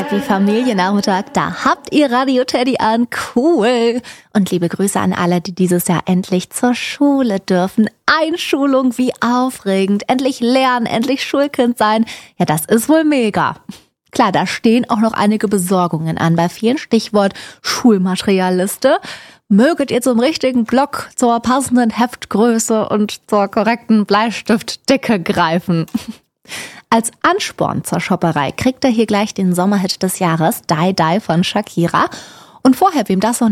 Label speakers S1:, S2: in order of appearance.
S1: Happy Familiennachmittag. Da habt ihr Radio Teddy an. Cool. Und liebe Grüße an alle, die dieses Jahr endlich zur Schule dürfen. Einschulung, wie aufregend. Endlich lernen, endlich Schulkind sein. Ja, das ist wohl mega. Klar, da stehen auch noch einige Besorgungen an bei vielen. Stichwort Schulmaterialliste. Möget ihr zum richtigen Block, zur passenden Heftgröße und zur korrekten Bleistiftdicke greifen. Als Ansporn zur Shopperei kriegt er hier gleich den Sommerhit des Jahres, Die Die von Shakira. Und vorher, wem das noch